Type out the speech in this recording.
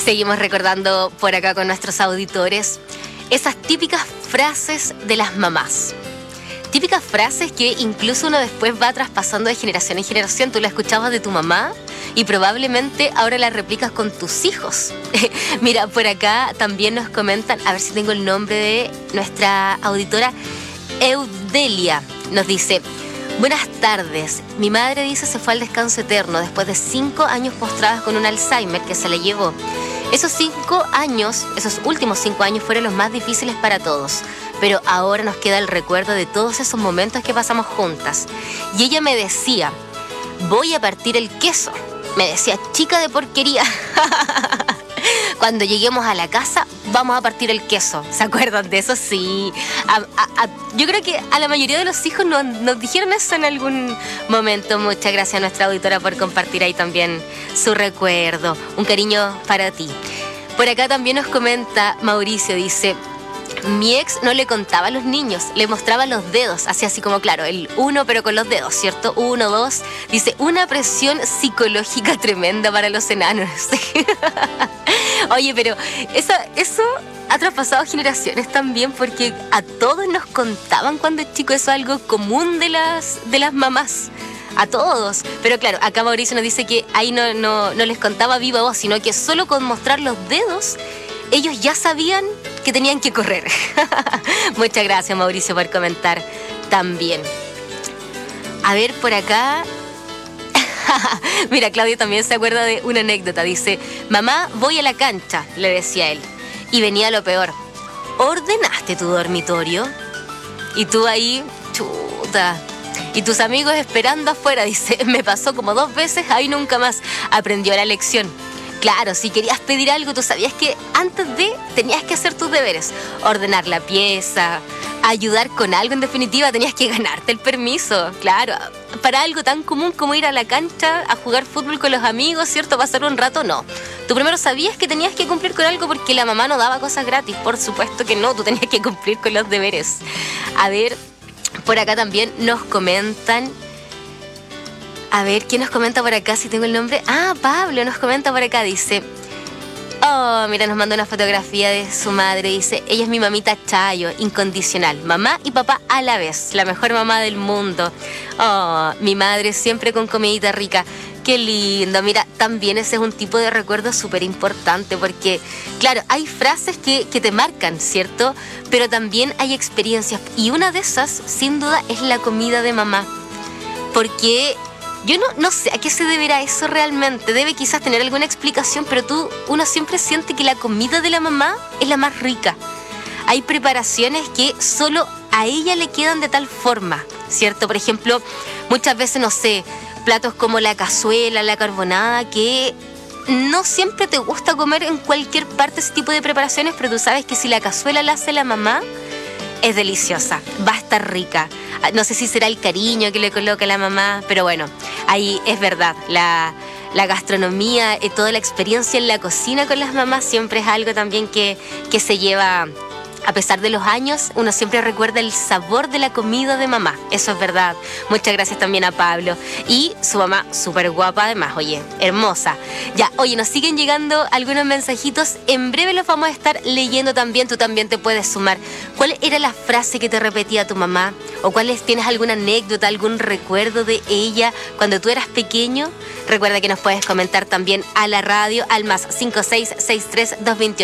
Seguimos recordando por acá con nuestros auditores esas típicas frases de las mamás. Típicas frases que incluso uno después va traspasando de generación en generación. Tú la escuchabas de tu mamá y probablemente ahora la replicas con tus hijos. Mira, por acá también nos comentan, a ver si tengo el nombre de nuestra auditora, Eudelia. Nos dice: buenas tardes, mi madre dice se fue al descanso eterno después de 5 años postradas con un Alzheimer que se le llevó. Esos últimos 5 años fueron los más difíciles para todos, pero ahora nos queda el recuerdo de todos esos momentos que pasamos juntas. Y ella me decía, voy a partir el queso. Me decía, chica de porquería. Cuando lleguemos a la casa, vamos a partir el queso. ¿Se acuerdan de eso? Sí. Yo creo que a la mayoría de los hijos nos dijeron eso en algún momento. Muchas gracias a nuestra auditora por compartir ahí también su recuerdo. Un cariño para ti. Por acá también nos comenta Mauricio, dice: mi ex no le contaba a los niños, le mostraba los dedos, así como, claro, el 1 pero con los dedos, ¿cierto? 1, 2, dice, una presión psicológica tremenda para los enanos. Oye, pero eso ha traspasado generaciones también, porque a todos nos contaban cuando chicos, eso es algo común de las mamás. A todos. Pero claro, acá Mauricio nos dice que ahí no les contaba viva voz, sino que solo con mostrar los dedos ellos ya sabían que tenían que correr. Muchas gracias, Mauricio, por comentar también. A ver, por acá. Mira, Claudio también se acuerda de una anécdota. Dice, mamá, voy a la cancha, le decía él. Y venía lo peor. ¿Ordenaste tu dormitorio? Y tú ahí, chuta. Y tus amigos esperando afuera, dice, me pasó como 2 veces, ahí nunca más aprendió la lección. Claro, si querías pedir algo, tú sabías que antes de tenías que hacer tus deberes. Ordenar la pieza, ayudar con algo, en definitiva, tenías que ganarte el permiso. Claro, para algo tan común como ir a la cancha a jugar fútbol con los amigos, ¿cierto? Pasar un rato, no. Tú primero sabías que tenías que cumplir con algo porque la mamá no daba cosas gratis. Por supuesto que no, tú tenías que cumplir con los deberes. A ver, por acá también nos comentan. A ver, ¿quién nos comenta por acá? Si tengo el nombre. Ah, Pablo nos comenta por acá. Dice, oh, mira, nos manda una fotografía de su madre. Dice, ella es mi mamita Chayo, incondicional. Mamá y papá a la vez. La mejor mamá del mundo. Oh, mi madre siempre con comidita rica. Qué lindo. Mira, también ese es un tipo de recuerdo súper importante porque, claro, hay frases que te marcan, ¿cierto? Pero también hay experiencias. Y una de esas, sin duda, es la comida de mamá. Porque yo no sé a qué se deberá eso realmente. Debe quizás tener alguna explicación, pero uno siempre siente que la comida de la mamá es la más rica. Hay preparaciones que solo a ella le quedan de tal forma, ¿cierto? Por ejemplo, muchas veces, no sé, platos como la cazuela, la carbonada, que no siempre te gusta comer en cualquier parte ese tipo de preparaciones, pero tú sabes que si la cazuela la hace la mamá, es deliciosa, va a estar rica. No sé si será el cariño que le coloca la mamá, pero bueno, ahí es verdad. La gastronomía y toda la experiencia en la cocina con las mamás siempre es algo también que se lleva. A pesar de los años, uno siempre recuerda el sabor de la comida de mamá. Eso es verdad. Muchas gracias también a Pablo. Y su mamá, súper guapa además, oye, hermosa. Ya, oye, nos siguen llegando algunos mensajitos. En breve los vamos a estar leyendo también. Tú también te puedes sumar. ¿Cuál era la frase que te repetía tu mamá? ¿O tienes alguna anécdota, algún recuerdo de ella cuando tú eras pequeño? Recuerda que nos puedes comentar también a la radio al +5663 228